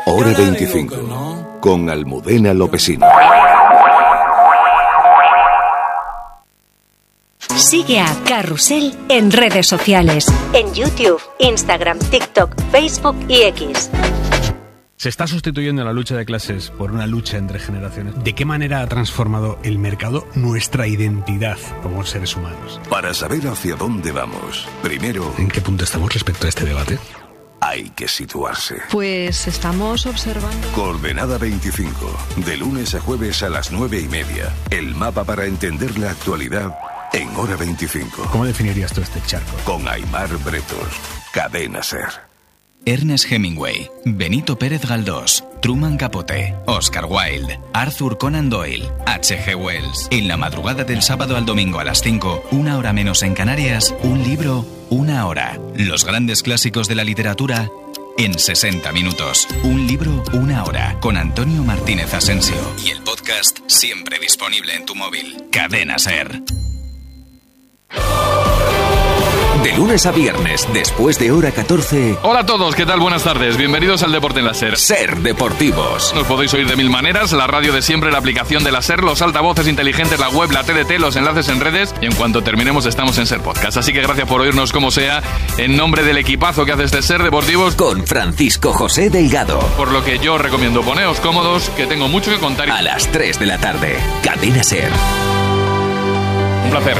Hora 25, con Almudena Lopesino. Sigue a Carrusel en redes sociales, en YouTube, Instagram, TikTok, Facebook y X. Se está sustituyendo la lucha de clases por una lucha entre generaciones. ¿De qué manera ha transformado el mercado nuestra identidad como seres humanos? Para saber hacia dónde vamos, primero, ¿En qué punto estamos respecto a este debate? hay que situarse. Pues estamos observando. Coordenada 25, de lunes a jueves a las 9:30. El mapa para entender la actualidad en Hora 25. ¿Cómo definirías tú este charco? Con Aimar Bretos, Cadena SER. Ernest Hemingway, Benito Pérez Galdós, Truman Capote, Oscar Wilde, Arthur Conan Doyle, H.G. Wells. En la madrugada del sábado al domingo a las 5, una hora menos en Canarias, un libro, una hora. Los grandes clásicos de la literatura en 60 minutos. Un libro, una hora. Con Antonio Martínez Asensio. Y el podcast siempre disponible en tu móvil. Cadena SER. De lunes a viernes, después de hora 14... Hola a todos, ¿qué tal? Buenas tardes. Bienvenidos al Deporte en la SER. SER Deportivos. Nos podéis oír de mil maneras, la radio de siempre, la aplicación de la SER, los altavoces inteligentes, la web, la TDT, los enlaces en redes, y en cuanto terminemos estamos en SER Podcast. Así que gracias por oírnos como sea, en nombre del equipazo que hace este SER Deportivos. Con Francisco José Delgado. Por lo que yo recomiendo, poneos cómodos, que tengo mucho que contar. A las 3 de la tarde, Cadena SER. Un placer.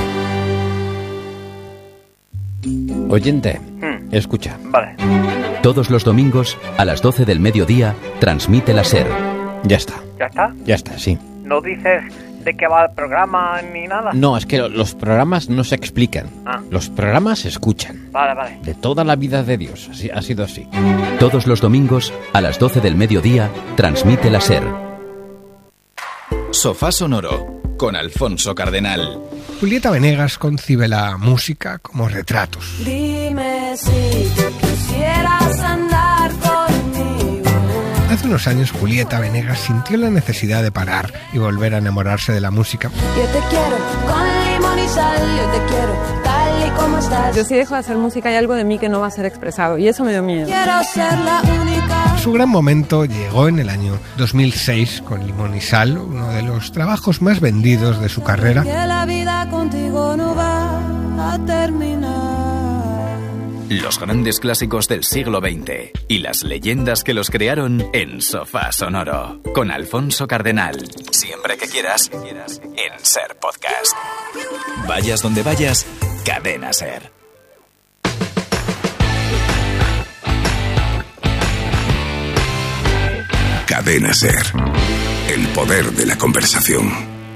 Oyente, escucha. Vale. Todos los domingos, a las 12 del mediodía, transmite la SER. Ya está. ¿Ya está? Ya está, sí. ¿No dices de qué va el programa ni nada? No, es que los programas no se explican. Ah. Los programas se escuchan. Vale. De toda la vida de Dios. Así, ha sido así. Todos los domingos, a las 12 del mediodía, transmite la SER. Sofá Sonoro, con Alfonso Cardenal. Julieta Venegas concibe la música como retratos. Dime si quisieras andar conmigo. Hace unos años Julieta Venegas sintió la necesidad de parar y volver a enamorarse de la música. Yo te quiero con limón y sal, yo te quiero tal y como estás. Yo si dejo de hacer música hay algo de mí que no va a ser expresado y eso me dio miedo. Quiero ser la única. Su gran momento llegó en el año 2006 con Limón y Sal, uno de los trabajos más vendidos de su carrera. Que la vida contigo no va a terminar. Los grandes clásicos del siglo XX y las leyendas que los crearon en Sofá Sonoro, con Alfonso Cardenal. Siempre que quieras, en SER Podcast. Vayas donde vayas, Cadena SER. Cadena SER. El poder de la conversación.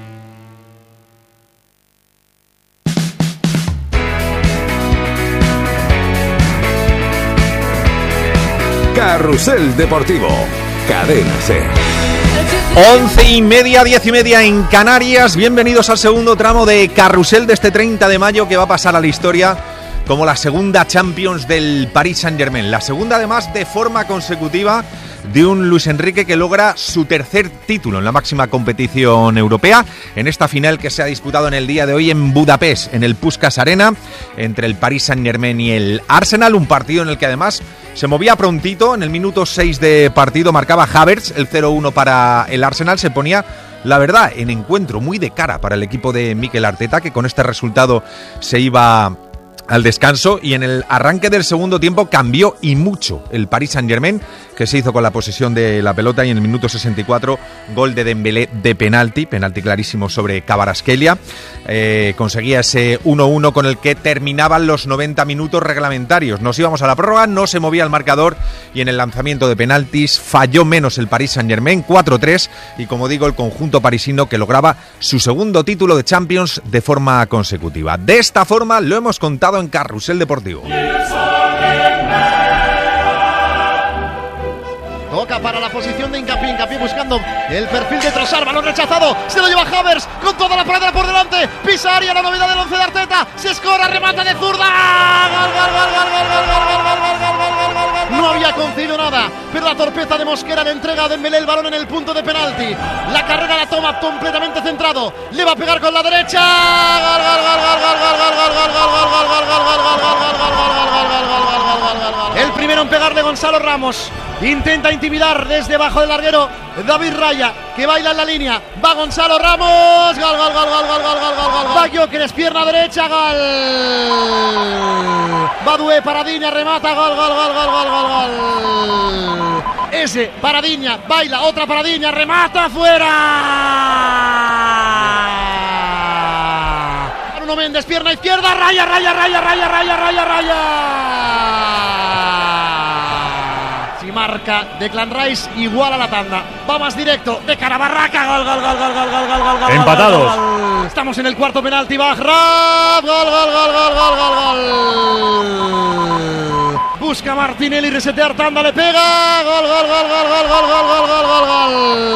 Carrusel Deportivo. Cadena SER. 11:30, 10:30 en Canarias. Bienvenidos al segundo tramo de Carrusel de este 30 de mayo que va a pasar a la historia como la segunda Champions del Paris Saint-Germain. La segunda, además, de forma consecutiva de un Luis Enrique que logra su tercer título en la máxima competición europea, en esta final que se ha disputado en el día de hoy en Budapest, en el Puskás Arena, entre el Paris Saint-Germain y el Arsenal, un partido en el que además se movía prontito. En el minuto 6 de partido marcaba Havertz el 0-1 para el Arsenal. Se ponía, la verdad, en encuentro muy de cara para el equipo de Mikel Arteta, que con este resultado se iba al descanso, y en el arranque del segundo tiempo cambió y mucho el Paris Saint-Germain, que se hizo con la posesión de la pelota, y en el minuto 64 gol de Dembélé de penalti clarísimo sobre Kvaratskhelia. Conseguía ese 1-1 con el que terminaban los 90 minutos reglamentarios. Nos íbamos a la prórroga, no se movía el marcador, y en el lanzamiento de penaltis falló menos el Paris Saint-Germain, 4-3, y como digo, el conjunto parisino que lograba su segundo título de Champions de forma consecutiva. De esta forma lo hemos contado en Carrusel Deportivo. Toca para la posición de Hincapié. Hincapié buscando el perfil de Trossard. Balón rechazado. Se lo lleva Havertz con toda la pradera por delante. Pisa área, la novedad del 11 de Arteta. Se escora, remata de zurda. Gol. No había concedido nada, pero la torpeza de Mosquera le entrega a Dembélé el balón en el punto de penalti. La carrera la toma completamente centrado. Le va a pegar con la derecha. El primero en pegarle Gonzalo Ramos. Intenta intimidar desde bajo del larguero David Raya, que baila en la línea. Va Gonzalo Ramos. Gol, gol, gol, gol, gol, gol, gol, gol, gol. Va Gyökeres, pierna derecha, gol. Badue, Paradiña, remata, gol, gol, gol, gol, gol, gol, gol. Ese, Paradiña, baila, otra Paradiña, remata, fuera. Bruno Méndez, pierna izquierda, Raya, Raya, Raya, Raya, Raya, Raya, Raya. Si marca Declan Rice, igual a la tanda. Va más directo, de cara a Barraca, gol, gol, gol, gol, gol, gol, gol, gol. Empatados. Gol, gol, gol. Estamos en el cuarto penalti, Bajrab, gol, gol, gol, gol, gol, gol, gol. Busca Martinelli, resetear tanda, le pega, gol, gol, gol, gol, gol, gol, gol, gol, gol, gol,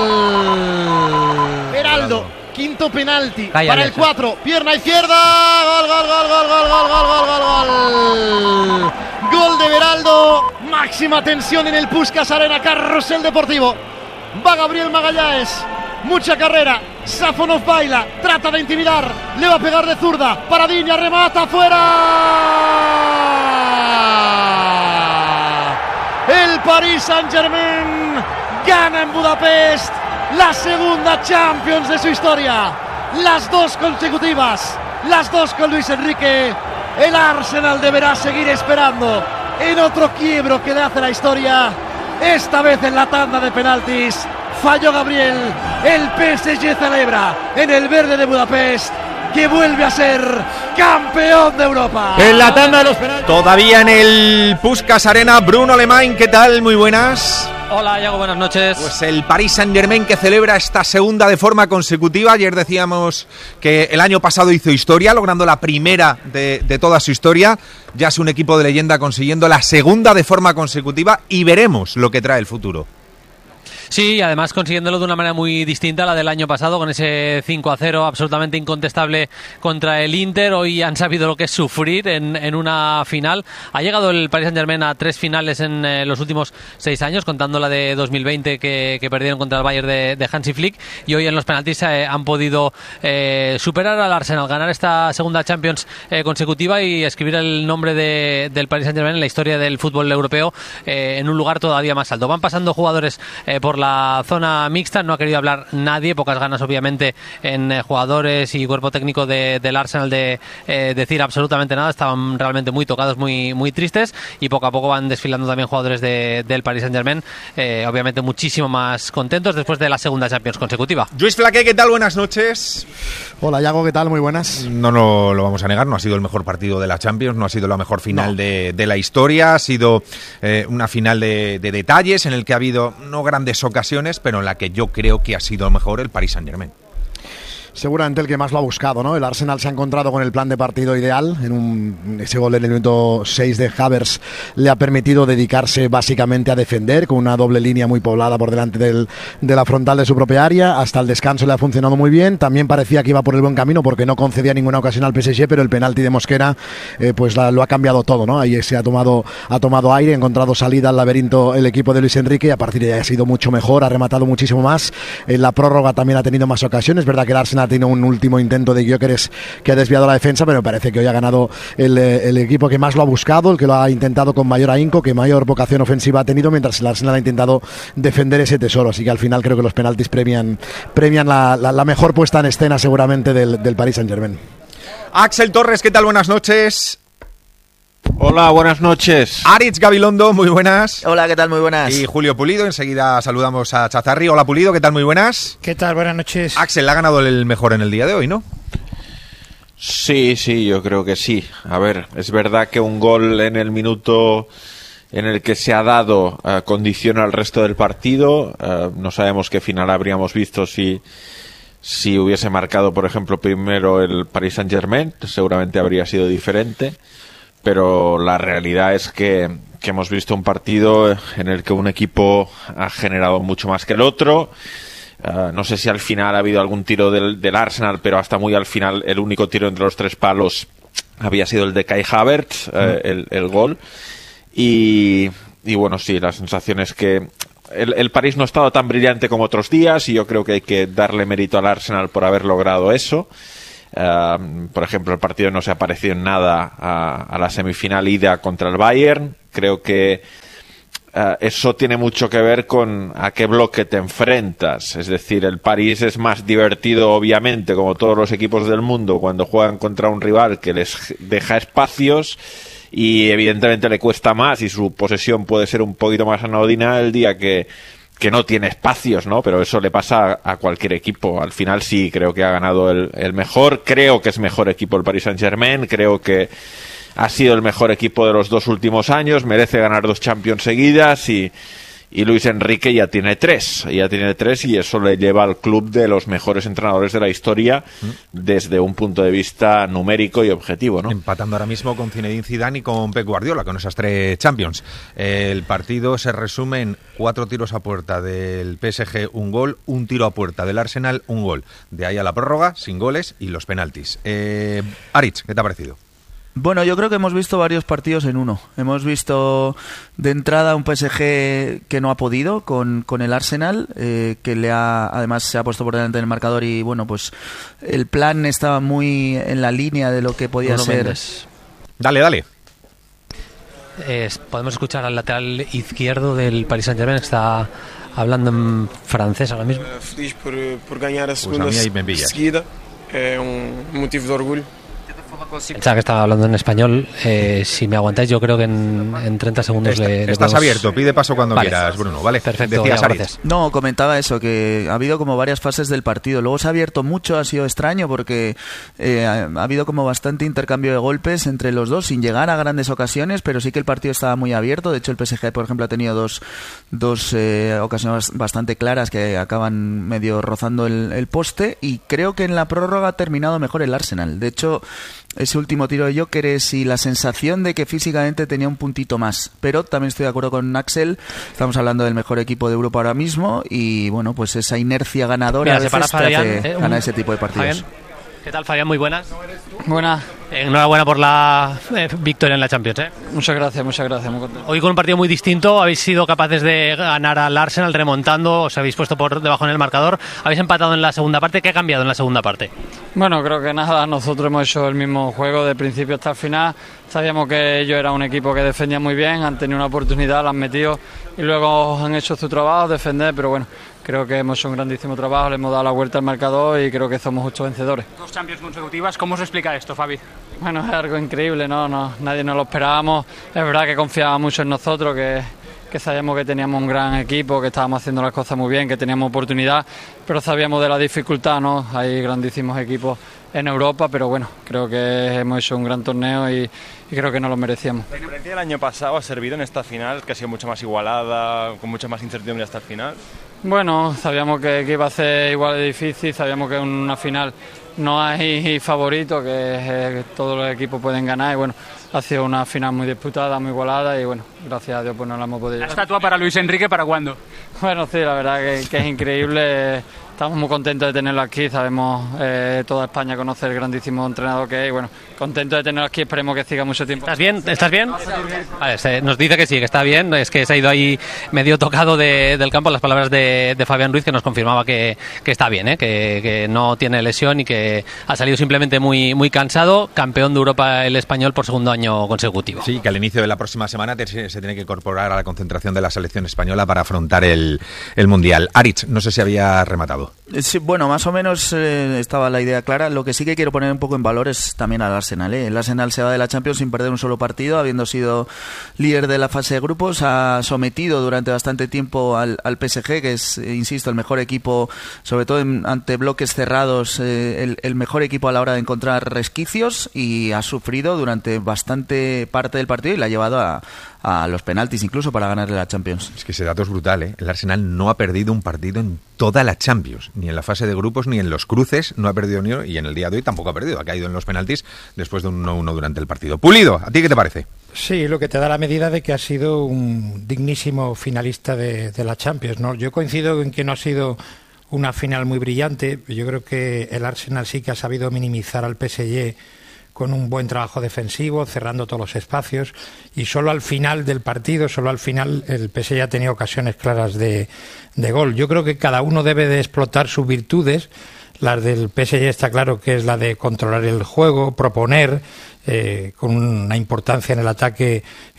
gol. Heraldo, quinto penalti para el 4, pierna izquierda, gol, gol, gol, gol, gol, gol, gol, gol, gol, gol. Gol de Beraldo, máxima tensión en el Puskás Arena, Carrusel Deportivo. Va Gabriel Magallanes, mucha carrera, Safonov baila, trata de intimidar, le va a pegar de zurda, Paradiña, remata, fuera. El Paris Saint-Germain gana en Budapest la segunda Champions de su historia, las dos consecutivas, las dos con Luis Enrique. El Arsenal deberá seguir esperando en otro quiebro que le hace la historia, esta vez en la tanda de penaltis. Falló Gabriel, el PSG celebra en el verde de Budapest que vuelve a ser campeón de Europa. En la tanda de los penaltis. Todavía en el Puskás Arena, Bruno Alemán, ¿qué tal? Muy buenas. Hola, Iago, buenas noches. Pues el Paris Saint-Germain que celebra esta segunda de forma consecutiva. Ayer decíamos que el año pasado hizo historia, logrando la primera de toda su historia. Ya es un equipo de leyenda consiguiendo la segunda de forma consecutiva y veremos lo que trae el futuro. Sí, además consiguiéndolo de una manera muy distinta a la del año pasado, con ese 5-0 absolutamente incontestable contra el Inter. Hoy han sabido lo que es sufrir en una final. Ha llegado el Paris Saint-Germain a 3 finales en los últimos 6 años, contando la de 2020 que perdieron contra el Bayern de Hansi Flick, y hoy en los penaltis han podido superar al Arsenal, ganar esta segunda Champions consecutiva y escribir el nombre del Paris Saint-Germain en la historia del fútbol europeo en un lugar todavía más alto. Van pasando jugadores por la zona mixta, no ha querido hablar nadie, pocas ganas obviamente en jugadores y cuerpo técnico del Arsenal de decir absolutamente nada. Estaban realmente muy tocados, muy, muy tristes, y poco a poco van desfilando también jugadores del Paris Saint-Germain, obviamente muchísimo más contentos después de la segunda Champions consecutiva. Luis Flaqué, ¿qué tal? Buenas noches. Hola, Iago, ¿qué tal? Muy buenas. No lo vamos a negar, no ha sido el mejor partido de la Champions, no ha sido la mejor final de la historia, ha sido una final de detalles en el que ha habido no grandes ocasiones, pero en la que yo creo que ha sido mejor el Paris Saint-Germain. Seguramente el que más lo ha buscado, ¿no? El Arsenal se ha encontrado con el plan de partido ideal. Ese gol en el minuto 6 de Havertz le ha permitido dedicarse básicamente a defender, con una doble línea muy poblada por delante de la frontal de su propia área. Hasta el descanso le ha funcionado muy bien. También parecía que iba por el buen camino porque no concedía ninguna ocasión al PSG, pero el penalti de Mosquera pues lo ha cambiado todo, ¿no? Ahí se ha tomado aire, ha encontrado salida al laberinto el equipo de Luis Enrique, y a partir de ahí ha sido mucho mejor, ha rematado muchísimo más. En la prórroga también ha tenido más ocasiones. Es verdad que el Arsenal tiene un último intento de Gyökeres que ha desviado la defensa, pero me parece que hoy ha ganado el equipo que más lo ha buscado, el que lo ha intentado con mayor ahínco, que mayor vocación ofensiva ha tenido, mientras el Arsenal ha intentado defender ese tesoro. Así que al final creo que los penaltis premian la mejor puesta en escena seguramente del Paris Saint-Germain. Axel Torres, ¿qué tal? Buenas noches. Hola, buenas noches. Aritz Gabilondo, muy buenas. Hola, ¿qué tal? Muy buenas. Y Julio Pulido, enseguida saludamos a Chazarri. Hola, Pulido, ¿qué tal? Muy buenas. ¿Qué tal? Buenas noches. Axel, ha ganado el mejor en el día de hoy, ¿no? Sí, yo creo que sí. A ver, es verdad que un gol en el minuto en el que se ha dado condiciona el resto del partido. No sabemos qué final habríamos visto si hubiese marcado, por ejemplo, primero el Paris Saint-Germain. Seguramente habría sido diferente. Pero la realidad es que hemos visto un partido en el que un equipo ha generado mucho más que el otro. No sé si al final ha habido algún tiro del Arsenal, pero hasta muy al final el único tiro entre los 3 palos había sido el de Kai Havertz, el gol. Y bueno, sí, la sensación es que el París no ha estado tan brillante como otros días, y yo creo que hay que darle mérito al Arsenal por haber logrado eso. Por ejemplo, el partido no se ha parecido en nada a la semifinal ida contra el Bayern. Creo que eso tiene mucho que ver con a qué bloque te enfrentas. Es decir, el París es más divertido, obviamente, como todos los equipos del mundo, cuando juegan contra un rival que les deja espacios, y evidentemente le cuesta más y su posesión puede ser un poquito más anodina el día que no tiene espacios, ¿no? Pero eso le pasa a cualquier equipo. Al final sí, creo que ha ganado el mejor. Creo que es mejor equipo el Paris Saint-Germain. Creo que ha sido el mejor equipo de los 2 últimos años. Merece ganar 2 Champions seguidas y Luis Enrique ya tiene 3. Y eso le lleva al club de los mejores entrenadores de la historia desde un punto de vista numérico y objetivo, ¿no? Empatando ahora mismo con Zinedine Zidane y con Pep Guardiola, con esas 3 Champions. El partido se resume en 4 tiros a puerta del PSG, 1 gol, 1 tiro a puerta del Arsenal, 1 gol. De ahí a la prórroga, sin goles y los penaltis. Aritz, ¿qué te ha parecido? Bueno, yo creo que hemos visto varios partidos en uno. Hemos visto de entrada un PSG que no ha podido con el Arsenal, que además se ha puesto por delante del marcador y bueno, pues el plan estaba muy en la línea de lo que podía ser. Mendes. Dale. Podemos escuchar al lateral izquierdo del Paris Saint-Germain, que está hablando en francés ahora mismo. Feliz por ganar a segunda seguida. Es un motivo de orgullo. Pensaba que estaba hablando en español. Si me aguantáis, yo creo que en 30 segundos estás abierto, pide paso cuando quieras, Bruno. Vale, perfecto. Gracias. No, comentaba eso, que ha habido como varias fases del partido. Luego se ha abierto mucho, ha sido extraño porque ha habido como bastante intercambio de golpes entre los dos, sin llegar a grandes ocasiones, pero sí que el partido estaba muy abierto. De hecho, el PSG, por ejemplo, ha tenido dos ocasiones bastante claras que acaban medio rozando el poste, y creo que en la prórroga ha terminado mejor el Arsenal. De hecho, ese último tiro de Gyökeres y la sensación de que físicamente tenía un puntito más. Pero también estoy de acuerdo con Axel, estamos hablando del mejor equipo de Europa ahora mismo y bueno, pues esa inercia ganadora a veces te hace ganar ese tipo de partidos. Fabián. ¿Qué tal, Fabián? Muy buenas. Buenas. Enhorabuena por la victoria en la Champions. Muchas gracias, muy contento. Hoy con un partido muy distinto, habéis sido capaces de ganar al Arsenal remontando, os habéis puesto por debajo en el marcador, habéis empatado en la segunda parte. ¿Qué ha cambiado en la segunda parte? Bueno, creo que nada, nosotros hemos hecho el mismo juego de principio hasta el final. Sabíamos que ellos eran un equipo que defendía muy bien, han tenido una oportunidad, la han metido y luego han hecho su trabajo, defender, pero bueno, creo que hemos hecho un grandísimo trabajo, le hemos dado la vuelta al marcador y creo que somos justos vencedores. 2 Champions consecutivas, ¿cómo se explica esto, Fabi? Bueno, es algo increíble, ¿no? Nadie nos lo esperábamos. Es verdad que confiaba mucho en nosotros, que sabíamos que teníamos un gran equipo, que estábamos haciendo las cosas muy bien, que teníamos oportunidad, pero sabíamos de la dificultad, ¿no? Hay grandísimos equipos en Europa, pero bueno, creo que hemos hecho un gran torneo y creo que nos lo merecíamos. ¿La experiencia del año pasado ha servido en esta final, que ha sido mucho más igualada, con mucha más incertidumbre hasta el final? Bueno, sabíamos que iba a ser igual de difícil, sabíamos que en una final no hay favorito, que todos los equipos pueden ganar y bueno, ha sido una final muy disputada, muy igualada y bueno, gracias a Dios pues no la hemos podido llevar. ¿La estatua para Luis Enrique para cuándo? Bueno, sí, la verdad que es increíble. Estamos muy contentos de tenerlo aquí, sabemos, toda España conoce el grandísimo entrenador que es y bueno, contentos de tenerlo aquí, esperemos que siga mucho tiempo. ¿Estás bien? ¿Estás bien? Vale, nos dice que sí, que está bien, es que se ha ido ahí medio tocado del campo, las palabras de Fabián Ruiz, que nos confirmaba que está bien, que no tiene lesión y que ha salido simplemente muy, muy cansado, campeón de Europa el español por segundo año consecutivo. Sí, que al inicio de la próxima semana se tiene que incorporar a la concentración de la selección española para afrontar el Mundial. Aritz, no sé si había rematado. Sí, bueno, más o menos estaba la idea clara. Lo que sí que quiero poner un poco en valor es también al Arsenal. El Arsenal se va de la Champions sin perder un solo partido, habiendo sido líder de la fase de grupos. Ha sometido durante bastante tiempo al PSG, que es, insisto, el mejor equipo, sobre todo ante bloques cerrados, el mejor equipo a la hora de encontrar resquicios, y ha sufrido durante bastante parte del partido y la ha llevado a los penaltis incluso para ganarle la Champions. Es que ese dato es brutal, ¿eh? El Arsenal no ha perdido un partido en toda la Champions, ni en la fase de grupos ni en los cruces, no ha perdido ni uno, y en el día de hoy tampoco ha perdido, ha caído en los penaltis después de un 1-1 durante el partido. Pulido, ¿a ti qué te parece? Sí, lo que te da la medida de que ha sido un dignísimo finalista de la Champions, ¿no? Yo coincido en que no ha sido una final muy brillante. Yo creo que el Arsenal sí que ha sabido minimizar al PSG con un buen trabajo defensivo, cerrando todos los espacios, y solo al final del partido, el PSG ha tenido ocasiones claras de gol. Yo creo que cada uno debe de explotar sus virtudes. Las del PSG está claro que es la de controlar el juego, proponer, con una importancia en el ataque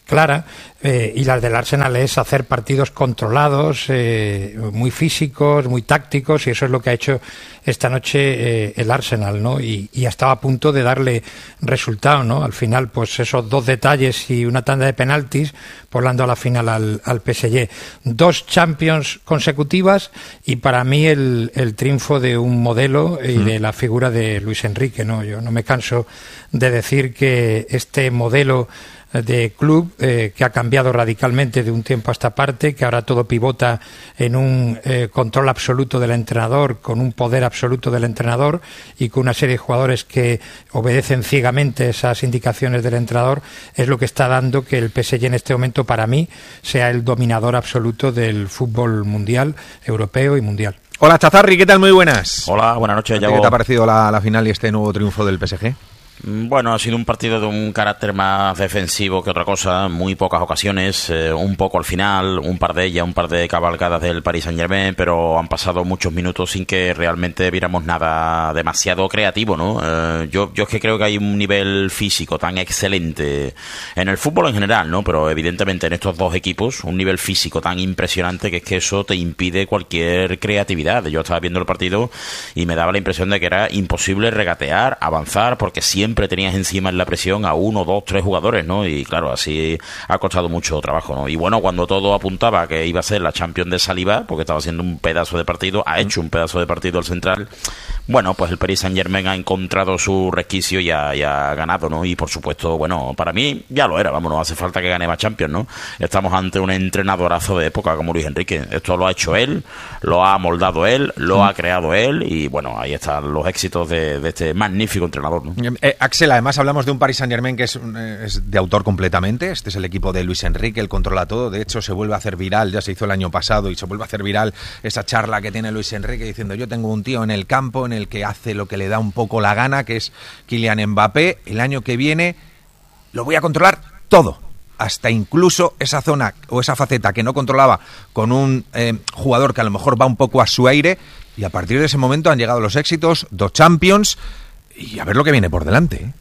clara, y la del Arsenal es hacer partidos controlados, muy físicos, muy tácticos, y eso es lo que ha hecho esta noche el Arsenal, ¿no? Y estaba a punto de darle resultado, ¿no? Al final, pues esos 2 detalles y una tanda de penaltis, pues dando a la final al PSG. 2 Champions consecutivas, y para mí el triunfo de un modelo y de la figura de Luis Enrique, ¿no? Yo no me canso de decir que este modelo de club que ha cambiado radicalmente de un tiempo a esta parte, que ahora todo pivota en un control absoluto del entrenador, con un poder absoluto del entrenador y con una serie de jugadores que obedecen ciegamente esas indicaciones del entrenador, es lo que está dando que el PSG en este momento, para mí, sea el dominador absoluto del fútbol mundial, europeo y mundial. Hola Chazarri, ¿qué tal? Muy buenas. Hola, buenas noches. ¿Qué te ha parecido la final y este nuevo triunfo del PSG? Bueno, ha sido un partido de un carácter más defensivo que otra cosa, muy pocas ocasiones, un poco al final, un par de cabalgadas del Paris Saint-Germain, pero han pasado muchos minutos sin que realmente viéramos nada demasiado creativo, ¿no? Yo es que creo que hay un nivel físico tan excelente en el fútbol en general, ¿no? Pero evidentemente en estos 2 equipos, un nivel físico tan impresionante que es que eso te impide cualquier creatividad. Yo estaba viendo el partido y me daba la impresión de que era imposible regatear, avanzar, porque siempre tenías encima en la presión a 1, 2, 3 jugadores, ¿no? Y claro, así ha costado mucho trabajo, ¿no? Y bueno, cuando todo apuntaba a que iba a ser la Champions de Saliba, porque estaba haciendo un pedazo de partido, ha hecho un pedazo de partido el central, bueno, pues el Paris Saint-Germain ha encontrado su resquicio y ha ganado, ¿no? Y por supuesto, bueno, para mí ya lo era, vamos, no hace falta que gane más Champions, ¿no? Estamos ante un entrenadorazo de época como Luis Enrique. Esto lo ha hecho él, lo ha moldado él, lo ha creado él, y bueno, ahí están los éxitos de este magnífico entrenador, ¿no? Axel, además hablamos de un Paris Saint-Germain que es de autor completamente. Este es el equipo de Luis Enrique, él controla todo. De hecho, se vuelve a hacer viral, ya se hizo el año pasado, y se vuelve a hacer viral esa charla que tiene Luis Enrique diciendo: yo tengo un tío en el campo en el que hace lo que le da un poco la gana, que es Kylian Mbappé. El año que viene lo voy a controlar todo, hasta incluso esa zona o esa faceta que no controlaba con un jugador que a lo mejor va un poco a su aire. Y a partir de ese momento han llegado los éxitos, 2 Champions, y a ver lo que viene por delante, ¿eh?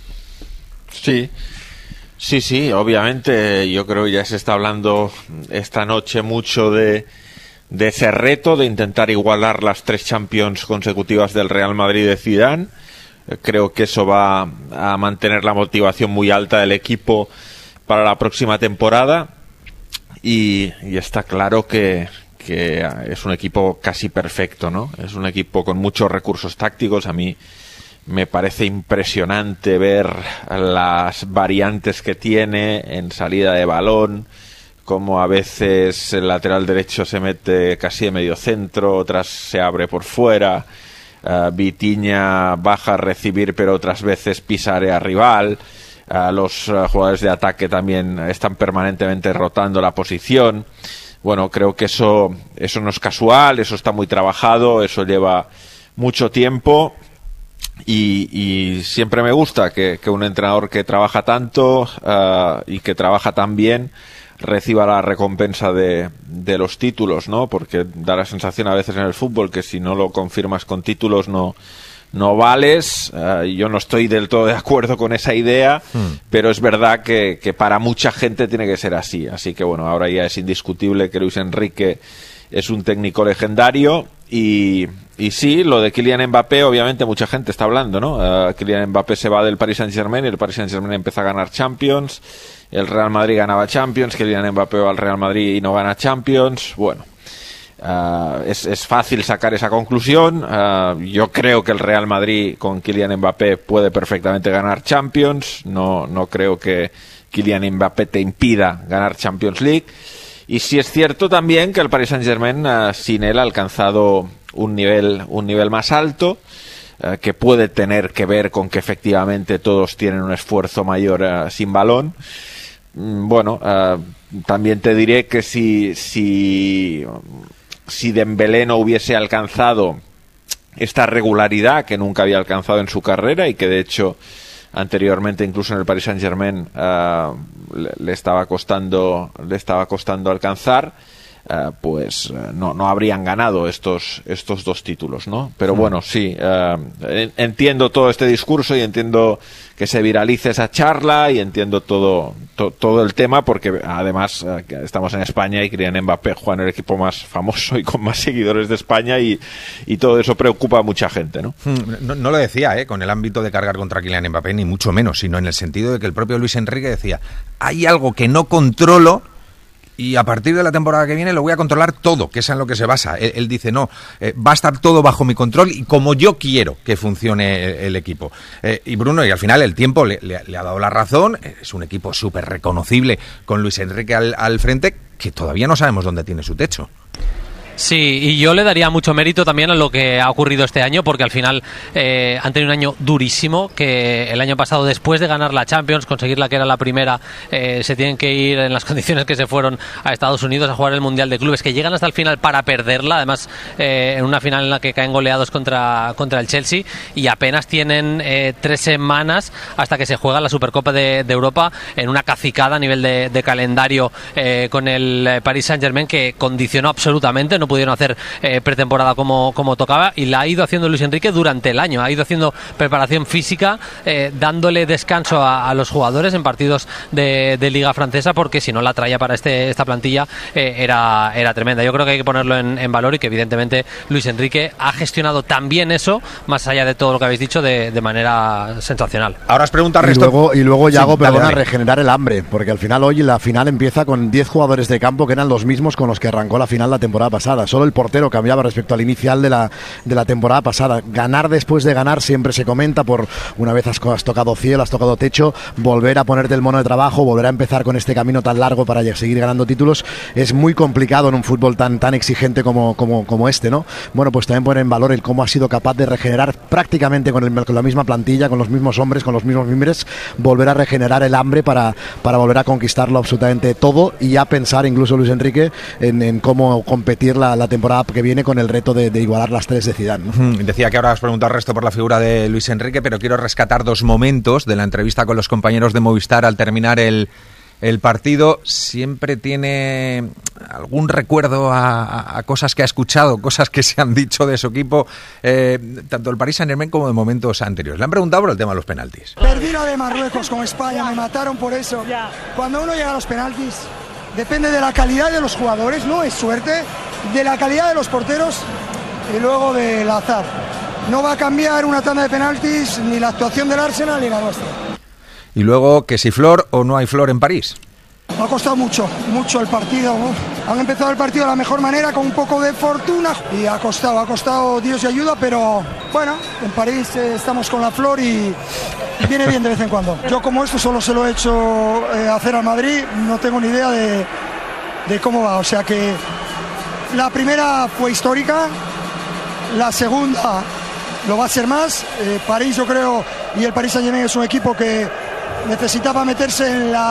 Sí, obviamente yo creo que ya se está hablando esta noche mucho de ese reto de intentar igualar las 3 Champions consecutivas del Real Madrid de Zidane. Creo que eso va a mantener la motivación muy alta del equipo para la próxima temporada, y está claro que es un equipo casi perfecto, ¿no? Es un equipo con muchos recursos tácticos. A mí me parece impresionante ver las variantes que tiene en salida de balón, como a veces el lateral derecho se mete casi de medio centro, otras se abre por fuera, Vitinha baja a recibir pero otras veces pisa área rival, los jugadores de ataque también están permanentemente rotando la posición. Bueno, creo que eso no es casual, eso está muy trabajado, eso lleva mucho tiempo. Y siempre me gusta que un entrenador que trabaja tanto y que trabaja tan bien reciba la recompensa de los títulos, ¿no? Porque da la sensación a veces en el fútbol que si no lo confirmas con títulos no vales. Yo no estoy del todo de acuerdo con esa idea, pero es verdad que para mucha gente tiene que ser así. Así que bueno, ahora ya es indiscutible que Luis Enrique es un técnico legendario. Y sí, lo de Kylian Mbappé, obviamente mucha gente está hablando, ¿no? Kylian Mbappé se va del Paris Saint-Germain y el Paris Saint-Germain empieza a ganar Champions. El Real Madrid ganaba Champions, Kylian Mbappé va al Real Madrid y no gana Champions. Bueno, es fácil sacar esa conclusión. Yo creo que el Real Madrid con Kylian Mbappé puede perfectamente ganar Champions. No creo que Kylian Mbappé te impida ganar Champions League. Y sí es cierto también que el Paris Saint-Germain sin él ha alcanzado un nivel más alto, que puede tener que ver con que efectivamente todos tienen un esfuerzo mayor sin balón. Bueno, también te diré que si Dembélé no hubiese alcanzado esta regularidad que nunca había alcanzado en su carrera y que de hecho anteriormente incluso en el Paris Saint-Germain le estaba costando alcanzar, pues no habrían ganado estos 2 títulos, ¿no? Pero bueno, sí, entiendo todo este discurso y entiendo que se viralice esa charla y entiendo todo el tema, porque además estamos en España y Kylian Mbappé juega en el equipo más famoso y con más seguidores de España y todo eso preocupa a mucha gente, ¿no? No lo decía, con el ámbito de cargar contra Kylian Mbappé, ni mucho menos, sino en el sentido de que el propio Luis Enrique decía, hay algo que no controlo y a partir de la temporada que viene lo voy a controlar todo, que es en lo que se basa. Él dice, no, va a estar todo bajo mi control y como yo quiero que funcione el equipo. Y Bruno, y al final el tiempo le ha dado la razón, es un equipo súper reconocible con Luis Enrique al frente, que todavía no sabemos dónde tiene su techo. Sí, y yo le daría mucho mérito también a lo que ha ocurrido este año, porque al final han tenido un año durísimo, que el año pasado, después de ganar la Champions, conseguirla que era la primera, se tienen que ir en las condiciones que se fueron a Estados Unidos a jugar el Mundial de Clubes, que llegan hasta el final para perderla, además en una final en la que caen goleados contra el Chelsea, y apenas tienen 3 semanas hasta que se juega la Supercopa de Europa en una cacicada a nivel de calendario con el Paris Saint-Germain, que condicionó absolutamente, no pudieron hacer pretemporada como tocaba, y la ha ido haciendo Luis Enrique durante el año, ha ido haciendo preparación física, dándole descanso a los jugadores en partidos de Liga Francesa, porque si no la traía para esta plantilla era tremenda. Yo creo que hay que ponerlo en valor, y que evidentemente Luis Enrique ha gestionado también eso, más allá de todo lo que habéis dicho, de manera sensacional. Ahora os pregunta Resto. Y luego Yago, sí, perdona, dale. regenerar el hambre, porque al final hoy la final empieza con 10 jugadores de campo que eran los mismos con los que arrancó la final la temporada pasada. Solo el portero cambiaba respecto al inicial de la temporada pasada. Ganar después de ganar siempre se comenta, por una vez has tocado cielo, has tocado techo, volver a ponerte el mono de trabajo, volver a empezar con este camino tan largo para seguir ganando títulos, es muy complicado en un fútbol tan exigente como este, ¿no? Bueno, pues también poner en valor el cómo ha sido capaz de regenerar prácticamente con la misma plantilla, con los mismos hombres, con los mismos miembros, volver a regenerar el hambre para volver a conquistarlo absolutamente todo, y ya pensar incluso Luis Enrique en cómo competir la temporada que viene con el reto de igualar las 3 de Zidane, ¿no? Decía que ahora os pregunto al Resto por la figura de Luis Enrique, pero quiero rescatar 2 momentos de la entrevista con los compañeros de Movistar al terminar el partido. Siempre tiene algún recuerdo a cosas que ha escuchado, cosas que se han dicho de su equipo, tanto el Paris Saint-Germain como de momentos anteriores. Le han preguntado por el tema de los penaltis. Perdí la de Marruecos con España, me mataron por eso. Cuando uno llega a los penaltis, depende de la calidad de los jugadores, no es suerte, de la calidad de los porteros y luego del azar. No va a cambiar una tanda de penaltis ni la actuación del Arsenal ni la nuestra. Y luego, que si flor o no hay flor en París. Me ha costado mucho el partido, ¿no? Han empezado el partido de la mejor manera, con un poco de fortuna, y ha costado Dios y ayuda, pero bueno, en París estamos con la flor y viene bien de vez en cuando. Yo, como esto solo se lo he hecho hacer al Madrid, no tengo ni idea de cómo va, o sea que la primera fue histórica, la segunda lo va a ser más. París, yo creo, y el Paris Saint-Germain es un equipo que necesitaba meterse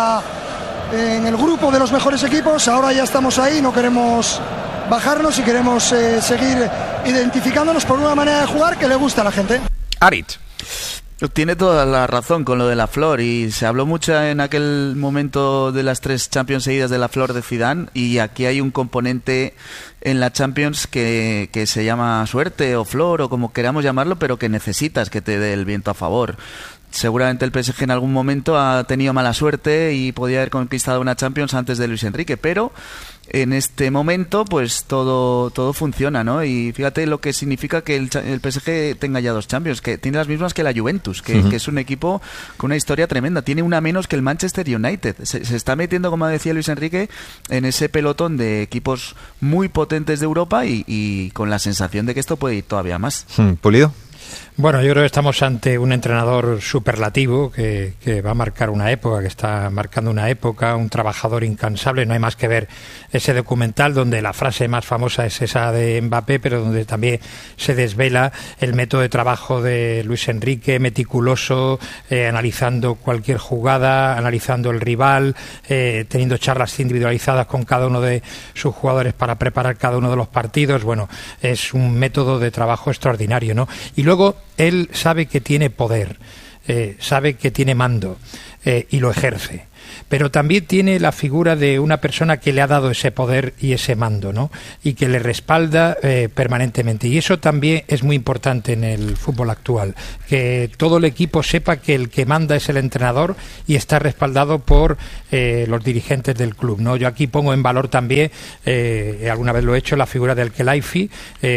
en el grupo de los mejores equipos. Ahora ya estamos ahí, no queremos bajarnos y queremos seguir identificándonos por una manera de jugar que le gusta a la gente. Arit. Tiene toda la razón con lo de la flor, y se habló mucho en aquel momento de las 3 Champions seguidas de la flor de Zidane, y aquí hay un componente en la Champions que se llama suerte o flor o como queramos llamarlo, pero que necesitas que te dé el viento a favor. Seguramente el PSG en algún momento ha tenido mala suerte y podía haber conquistado una Champions antes de Luis Enrique, pero en este momento pues todo funciona, ¿no? Y fíjate lo que significa que el PSG tenga ya 2 Champions, que tiene las mismas que la Juventus, que es un equipo con una historia tremenda. Tiene una menos que el Manchester United. Se está metiendo, como decía Luis Enrique, en ese pelotón de equipos muy potentes de Europa y con la sensación de que esto puede ir todavía más. ¿Pulido? Bueno, yo creo que estamos ante un entrenador superlativo que va a marcar una época, que está marcando una época, un trabajador incansable. No hay más que ver ese documental donde la frase más famosa es esa de Mbappé, pero donde también se desvela el método de trabajo de Luis Enrique, meticuloso, analizando cualquier jugada, analizando el rival, teniendo charlas individualizadas con cada uno de sus jugadores para preparar cada uno de los partidos. Bueno, es un método de trabajo extraordinario, ¿no? Y luego él sabe que tiene poder, sabe que tiene mando y lo ejerce. pero también tiene la figura de una persona que le ha dado ese poder y ese mando, ¿no? Y que le respalda permanentemente. Y eso también es muy importante en el fútbol actual, que todo el equipo sepa que el que manda es el entrenador y está respaldado por los dirigentes del club, ¿no? Yo aquí pongo en valor también, alguna vez lo he hecho, la figura del Khelaifi,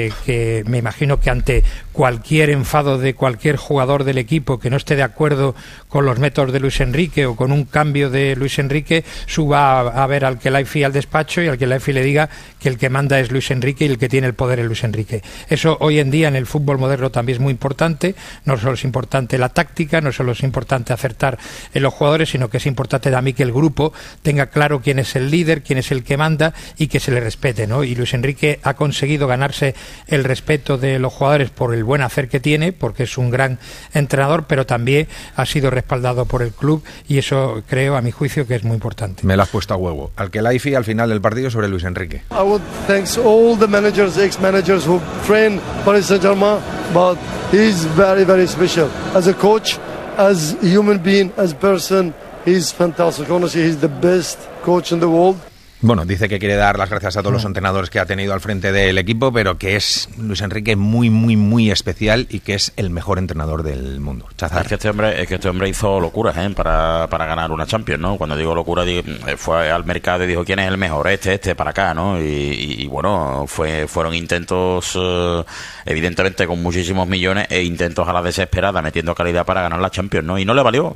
que me imagino que ante cualquier enfado de cualquier jugador del equipo que no esté de acuerdo con los métodos de Luis Enrique o con un cambio de Luis Enrique, suba a ver al Khelaifi al despacho y al Khelaifi le diga que el que manda es Luis Enrique y el que tiene el poder es Luis Enrique. Eso hoy en día en el fútbol moderno también es muy importante. No solo es importante la táctica, no solo es importante acertar en los jugadores, sino que es importante también que el grupo tenga claro quién es el líder, quién es el que manda y que se le respete, ¿no? Y Luis Enrique ha conseguido ganarse el respeto de los jugadores por el buen hacer que tiene, porque es un gran entrenador, pero también ha sido respaldado por el club y eso creo, a mi juicio, que es muy importante. Me lo has puesto a huevo. Al Khelaifi al final del partido sobre Luis Enrique. I would thank all the managers, ex-managers who train Paris Saint-Germain, but he's very, very special. As a coach, as a human being, as a person, he's fantastic. Honestly, he's the best coach in the world. Bueno, dice que quiere dar las gracias a todos los entrenadores que ha tenido al frente del equipo, pero que es Luis Enrique muy, muy, muy especial y que es el mejor entrenador del mundo. Chazar. Es que este hombre hizo locuras para ganar una Champions, ¿no? Cuando digo locura, fue al mercado y dijo quién es el mejor, este para acá, ¿no? Y bueno, fueron intentos, evidentemente con muchísimos millones, e intentos a la desesperada, metiendo calidad para ganar la Champions, ¿no? Y no le valió.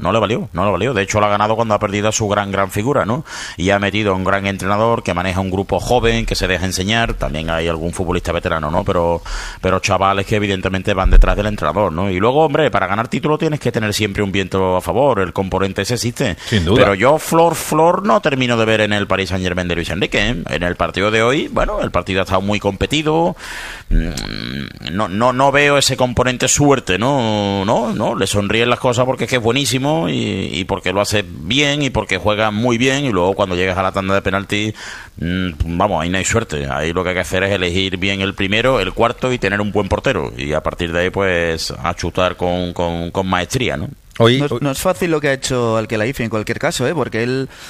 De hecho, lo ha ganado cuando ha perdido a su gran figura, ¿no? Y ha metido a un gran entrenador que maneja un grupo joven, que se deja enseñar. También hay algún futbolista veterano, ¿no? Pero chavales que evidentemente van detrás del entrenador, ¿no? Y luego, hombre, para ganar título tienes que tener siempre un viento a favor. El componente ese existe. Sin duda. Pero yo flor no termino de ver en el Paris Saint-Germain de Luis Enrique, ¿eh? En el partido de hoy, bueno, el partido ha estado muy competido. No veo ese componente suerte, no. Le sonríen las cosas porque es que es buenísimo y porque lo hace bien y porque juega muy bien, y luego cuando llegas a la tanda de penalti, vamos, ahí no hay suerte. Ahí lo que hay que hacer es elegir bien el primero, el cuarto y tener un buen portero, y a partir de ahí pues a chutar con maestría, ¿no? No es fácil lo que ha hecho al Khelaifi en cualquier caso, porque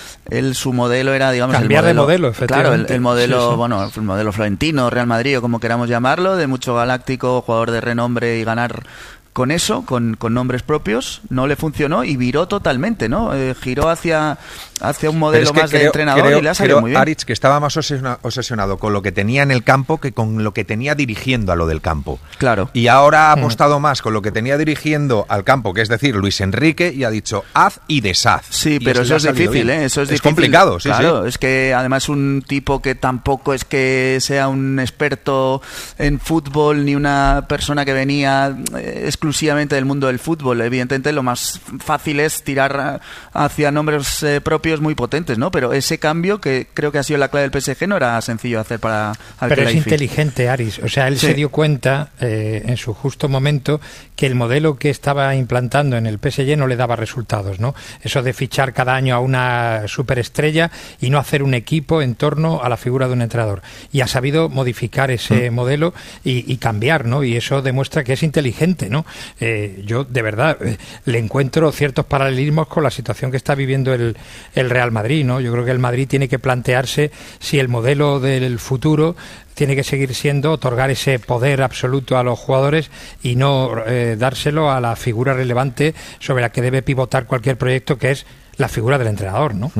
él su modelo era, digamos, cambiar el modelo, de modelo, efectivamente. Claro, el modelo, sí. Bueno, el modelo florentino, Real Madrid o como queramos llamarlo, de mucho galáctico, jugador de renombre, y ganar con eso, con nombres propios, no le funcionó y viró totalmente, ¿no? Giró hacia un modelo más de entrenador y le ha salido muy bien. Aritz, que estaba más obsesionado con lo que tenía en el campo que con lo que tenía dirigiendo a lo del campo. Claro. Y ahora ha apostado más con lo que tenía dirigiendo al campo, que es decir, Luis Enrique, y ha dicho haz y deshaz. Sí, pero eso es difícil, Eso es difícil. Complicado, sí, claro, sí. Es que además un tipo que tampoco es que sea un experto en fútbol ni una persona que venía exclusivamente del mundo del fútbol. Evidentemente lo más fácil es tirar hacia nombres propios muy potentes, ¿no? Pero ese cambio, que creo que ha sido la clave del PSG, no era sencillo de hacer para al Pero Khelaifi. es inteligente, Aris. O sea, él se dio cuenta en su justo momento que el modelo que estaba implantando en el PSG no le daba resultados, ¿no? Eso de fichar cada año a una superestrella y no hacer un equipo en torno a la figura de un entrenador. Y ha sabido modificar ese modelo y cambiar, ¿no? Y eso demuestra que es inteligente, ¿no? Yo, de verdad, le encuentro ciertos paralelismos con la situación que está viviendo el Real Madrid, ¿no? Yo creo que el Madrid tiene que plantearse si el modelo del futuro tiene que seguir siendo otorgar ese poder absoluto a los jugadores y no dárselo a la figura relevante sobre la que debe pivotar cualquier proyecto, que es la figura del entrenador, ¿no?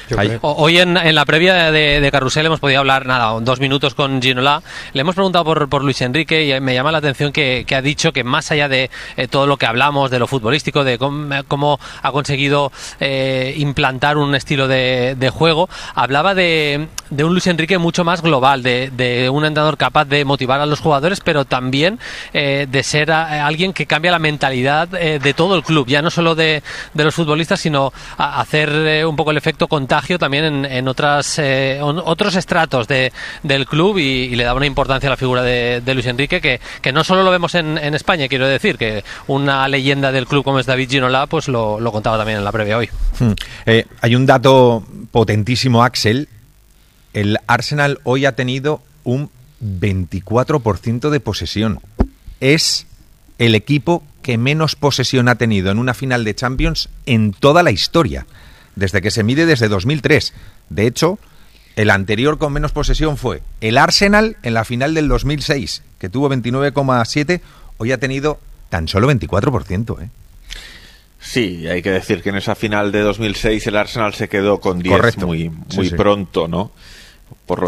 Hoy en la previa de Carrusel hemos podido hablar, 2 minutos con Ginola. Le hemos preguntado por Luis Enrique y me llama la atención que ha dicho que más allá de todo lo que hablamos de lo futbolístico, de cómo ha conseguido implantar un estilo de juego, hablaba de un Luis Enrique mucho más global, de un entrenador capaz de motivar a los jugadores, pero también de ser alguien que cambia la mentalidad de todo el club, ya no solo de los futbolistas, sino hacer un poco el efecto contagio también en otros estratos del club, y le da una importancia a la figura de Luis Enrique que no solo lo vemos en España. Quiero decir que una leyenda del club como es David Ginola pues lo contaba también en la previa hoy. Hay un dato potentísimo, Axel. El Arsenal hoy ha tenido un 24% de posesión. Es el equipo que menos posesión ha tenido en una final de Champions en toda la historia. desde que se mide desde 2003. De hecho, el anterior con menos posesión fue el Arsenal en la final del 2006, que tuvo 29,7, hoy ha tenido tan solo 24%, ¿eh? Sí, hay que decir que en esa final de 2006 el Arsenal se quedó con 10 muy sí. pronto, ¿no? Por